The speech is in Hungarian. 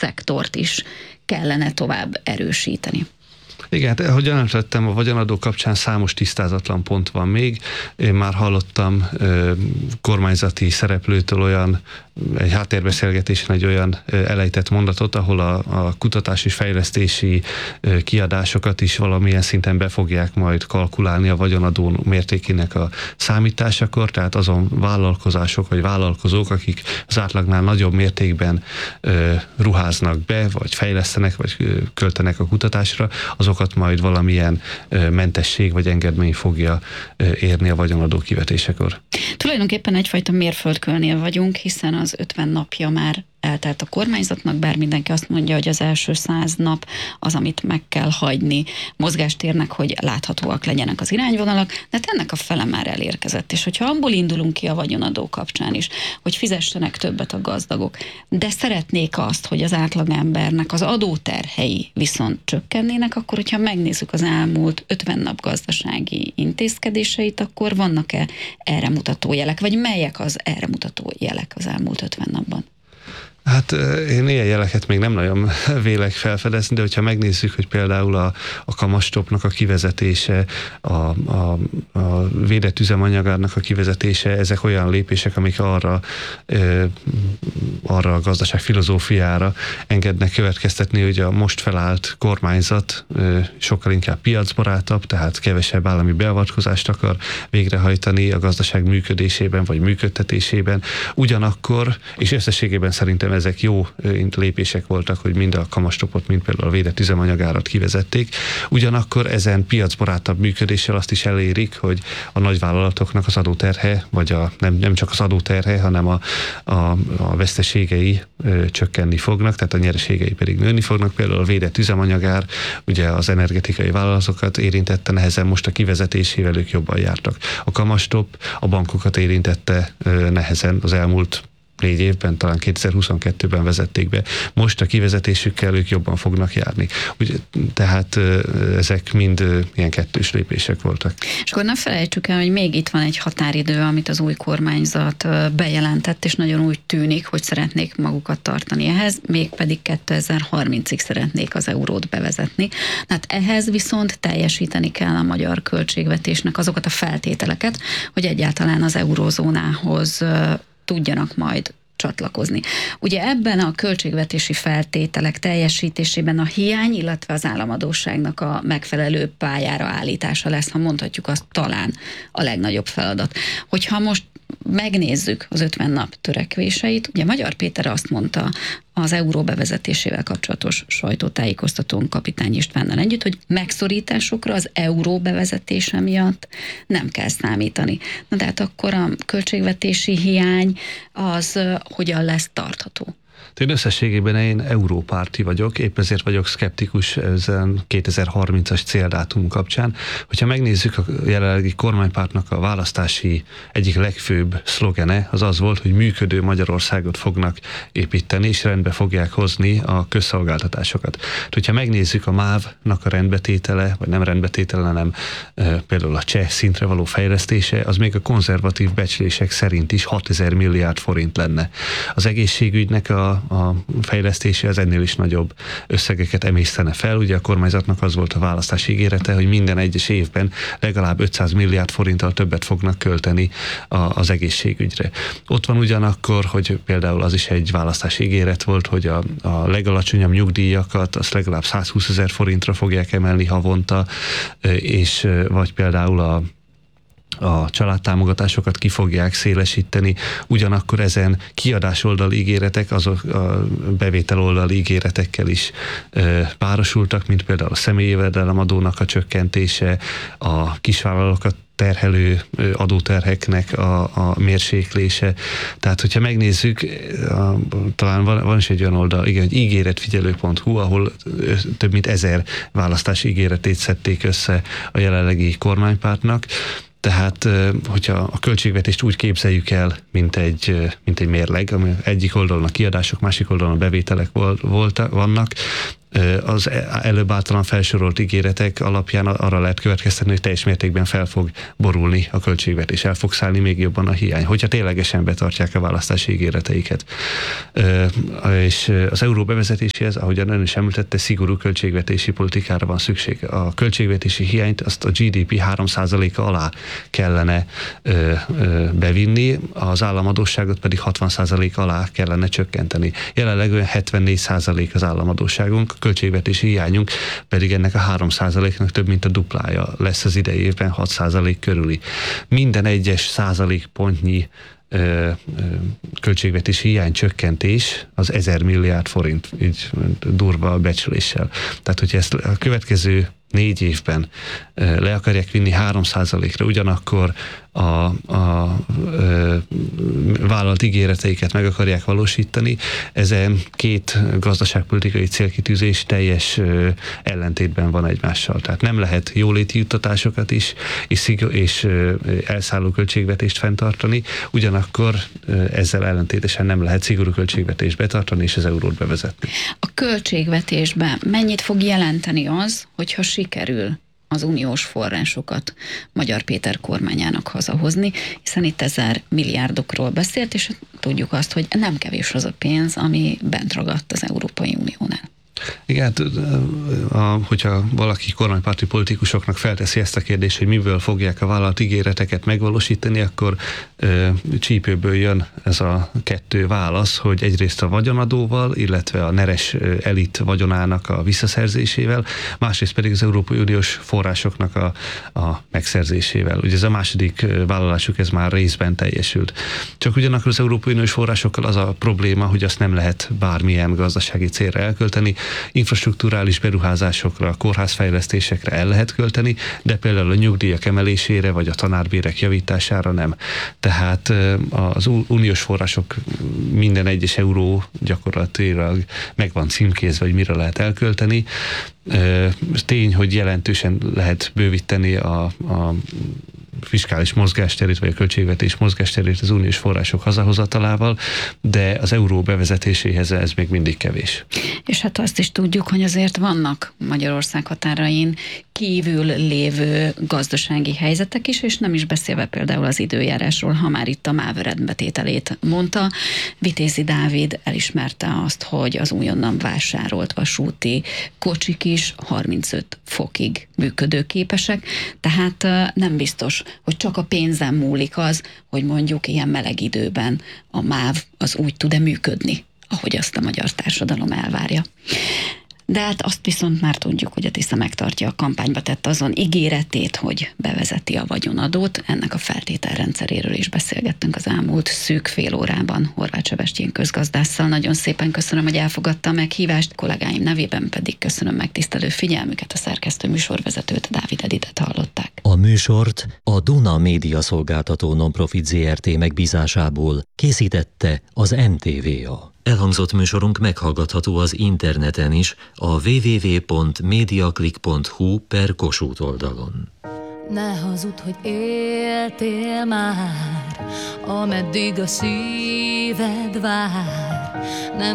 szektort is kellene tovább erősíteni. Igen, hát ahogy említettem, a vagyonadó kapcsán számos tisztázatlan pont van még. Én már hallottam kormányzati szereplőtől egy háttérbeszélgetésen egy olyan elejtett mondatot, ahol a kutatás és fejlesztési kiadásokat is valamilyen szinten be fogják majd kalkulálni a vagyonadó mértékének a számításakor, tehát azon vállalkozások vagy vállalkozók, akik az átlagnál nagyobb mértékben ruháznak be, vagy fejlesztenek, vagy költenek a kutatásra, azokat majd valamilyen mentesség vagy engedmény fogja érni a vagyonadó kivetésekor. Tulajdonképpen egyfajta mérföldkőnél vagyunk, hiszen az 50 napja már eltelt a kormányzatnak, bár mindenki azt mondja, hogy az első 100 nap az, amit meg kell hagyni mozgástérnek, hogy láthatóak legyenek az irányvonalak, de hát ennek a fele már elérkezett. És hogyha abból indulunk ki a vagyonadó kapcsán is, hogy fizessenek többet a gazdagok, de szeretnék azt, hogy az átlagembernek az adóterhei viszont csökkennének, akkor hogyha megnézzük az elmúlt 50 nap gazdasági intézkedéseit, akkor vannak-e erre mutató jelek, vagy melyek az erre mutató jelek az elmúlt 50 napban? Hát én ilyen jeleket még nem nagyon vélek felfedezni, de hogyha megnézzük, hogy például a kamastopnak a kivezetése, a védett üzemanyagának a kivezetése, ezek olyan lépések, amik arra a gazdaság filozófiára engednek következtetni, hogy a most felállt kormányzat sokkal inkább piacbarátabb, tehát kevesebb állami beavatkozást akar végrehajtani a gazdaság működésében vagy működtetésében. Ugyanakkor, és összességében szerintem ezek jó lépések voltak, hogy mind a kamastopot, mind például a védett üzemanyagárat kivezették. Ugyanakkor ezen piacbarátabb működéssel azt is elérik, hogy a nagyvállalatoknak az adóterhe, vagy nem csak az adóterhe, hanem a veszteségei csökkenni fognak, tehát a nyereségei pedig nőni fognak. Például a védett üzemanyagár, ugye az energetikai vállalatokat érintette nehezen, most a kivezetésével ők jobban jártak. A kamastop a bankokat érintette nehezen az elmúlt 4 évben, talán 2022-ben vezették be. Most a kivezetésükkel ők jobban fognak járni. Tehát ezek mind ilyen kettős lépések voltak. És akkor ne felejtsük el, hogy még itt van egy határidő, amit az új kormányzat bejelentett, és nagyon úgy tűnik, hogy szeretnék magukat tartani ehhez, mégpedig 2030-ig szeretnék az eurót bevezetni. Hát ehhez viszont teljesíteni kell a magyar költségvetésnek azokat a feltételeket, hogy egyáltalán az eurózónához tudjanak majd csatlakozni. Ugye ebben a költségvetési feltételek teljesítésében a hiány, illetve az államadósságnak a megfelelő pályára állítása lesz, ha mondhatjuk azt, talán a legnagyobb feladat. Hogyha most megnézzük az 50 nap törekvéseit, ugye Magyar Péter azt mondta az euró bevezetésével kapcsolatos sajtótájékoztatón Kapitány Istvánnal együtt, hogy megszorításokra az euró bevezetése miatt nem kell számítani. Na de hát akkor a költségvetési hiány az hogyan lesz tartható? Én összességében én európárti vagyok, épp ezért vagyok szkeptikus ezen 2030-as céldátum kapcsán. Hogyha megnézzük a jelenlegi kormánypártnak a választási egyik legfőbb szlogene, az az volt, hogy működő Magyarországot fognak építeni, és rendbe fogják hozni a közszolgáltatásokat. Hogyha megnézzük a MÁV-nak a rendbetétele, vagy nem rendbetétele, hanem például a cseh szintre való fejlesztése, az még a konzervatív becslések szerint is 6000 milliárd forint lenne. Az egészségügynek a fejlesztése az ennél is nagyobb összegeket emésztene fel. Ugye a kormányzatnak az volt a választási ígérete, hogy minden egyes évben legalább 500 milliárd forinttal többet fognak költeni az egészségügyre. Ott van ugyanakkor, hogy például az is egy választási ígéret volt, hogy a legalacsonyabb nyugdíjakat azt legalább 120 000 forintra fogják emelni havonta, és vagy például a családtámogatásokat ki fogják szélesíteni, ugyanakkor ezen kiadás oldali ígéretek, azok a bevétel oldali ígéretekkel is párosultak, mint például a személyi jövedelemadónak a csökkentése, a kisvállalókat terhelő adóterheknek a mérséklése. Tehát, hogyha megnézzük, talán van is egy olyan oldal, igen, hogy ígéretfigyelő.hu, ahol több mint 1000 választási ígéretét szedték össze a jelenlegi kormánypártnak. Tehát, hogyha a költségvetést úgy képzeljük el, mint egy mérleg, ami egyik oldalon a kiadások, másik oldalon a bevételek vannak, az előbb általán felsorolt ígéretek alapján arra lehet következtetni, hogy teljes mértékben fel fog borulni a költségvetés, el fog szállni még jobban a hiány, hogyha ténylegesen betartják a választási ígéreteiket. És az euró bevezetéséhez, ahogyan ön is említette, szigorú költségvetési politikára van szükség. A költségvetési hiányt azt a GDP 3%-a alá kellene bevinni, az államadósságot pedig 60% alá kellene csökkenteni. Jelenleg olyan 74% az államadósságunk, a költségvetési hiányunk pedig ennek a 3%-nak több mint a duplája lesz az idei évben, 6% körüli. Minden egyes százalékpontnyi költségvetési hiány csökkentés az 1000 milliárd forint, így durva becsléssel. Tehát, hogyha ezt a következő 4 évben le akarják vinni 3%-ra, ugyanakkor a vállalt ígéreteiket meg akarják valósítani, ezen két gazdaságpolitikai célkitűzés teljes ellentétben van egymással. Tehát nem lehet jóléti juttatásokat is, és elszálló költségvetést fenntartani, ugyanakkor ezzel ellentétesen nem lehet szigorú költségvetést betartani, és az eurót bevezetni. A költségvetésben mennyit fog jelenteni az, hogyha sikerül az uniós forrásokat Magyar Péter kormányának hazahozni, hiszen itt 1000 milliárdokról beszélt, és tudjuk azt, hogy nem kevés az a pénz, ami bent ragadt az Európai Uniónál. Igen, hogyha valaki kormánypárti politikusoknak felteszi ezt a kérdést, hogy miből fogják a vállalt ígéreteket megvalósítani, akkor csípőből jön ez a 2 válasz, hogy egyrészt a vagyonadóval, illetve a neres elit vagyonának a visszaszerzésével, másrészt pedig az Európai Uniós forrásoknak a megszerzésével. Ugye ez a második vállalásuk, ez már részben teljesült. Csak ugyanakkor az Európai Uniós forrásokkal az a probléma, hogy azt nem lehet bármilyen gazdasági célra elkölteni, infrastrukturális beruházásokra, kórházfejlesztésekre el lehet költeni, de például a nyugdíjak emelésére, vagy a tanárbérek javítására nem. Tehát az uniós források minden egyes euró gyakorlatilag meg van címkézve, hogy mire lehet elkölteni. Tény, hogy jelentősen lehet bővíteni a fiskális mozgásterét, vagy a költségvetés mozgásterét az uniós források hazahozatalával, de az euró bevezetéséhez ez még mindig kevés. És hát azt is tudjuk, hogy azért vannak Magyarország határain kívül lévő gazdasági helyzetek is, és nem is beszélve például az időjárásról, ha már itt a MÁV rendbetételét mondta. Vitézi Dávid elismerte azt, hogy az újonnan vásárolt vasúti kocsik is 35 fokig működőképesek, tehát nem biztos, hogy csak a pénzen múlik az, hogy mondjuk ilyen meleg időben a MÁV az úgy tud-e működni, ahogy azt a magyar társadalom elvárja. De hát azt viszont már tudjuk, hogy a Tisza megtartja a kampányba tett azon ígéretét, hogy bevezeti a vagyonadót. Ennek a feltételrendszeréről is beszélgettünk az elmúlt szűk fél órában Horváth Sebestyén közgazdásszal. Nagyon szépen köszönöm, hogy elfogadta a meghívást, kollégáim nevében pedig köszönöm megtisztelő figyelmüket, a szerkesztő műsorvezetőt, Dávid Editet hallották. A műsort a Duna Média Szolgáltató Nonprofit Zrt. Megbízásából készítette az NTVA. Elhangzott műsorunk meghallgatható az interneten is, a www.mediaclick.hu/Kossuth oldalon. Ne hazud, hogy éltél már, ameddig a szíved vár.